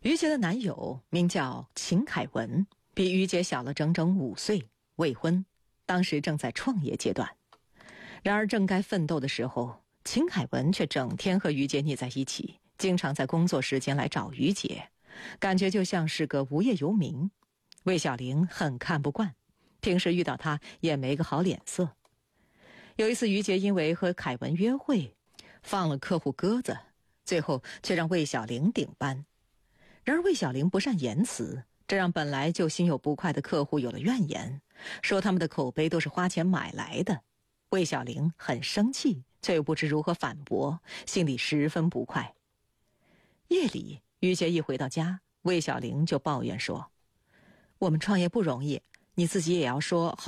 于杰的男友名叫秦凯文，比于杰小了整整5岁，未婚，当时正在创业阶段。然而正该奋斗的时候，秦凯文却整天和于杰腻在一起，经常在工作时间来找于杰，感觉就像是个无业游民。魏小玲很看不惯，平时遇到他也没个好脸色。有一次于杰因为和凯文约会，放了客户鸽子，最后却让魏小玲顶班。然而魏小玲不善言辞，这让本来就心有不快的客户有了怨言，说他们的口碑都是花钱买来的。魏小玲很生气，却又不知如何反驳，心里十分不快。夜里，于杰一回到家，魏小玲就抱怨说：“我们创业不容易，你自己也要说好。”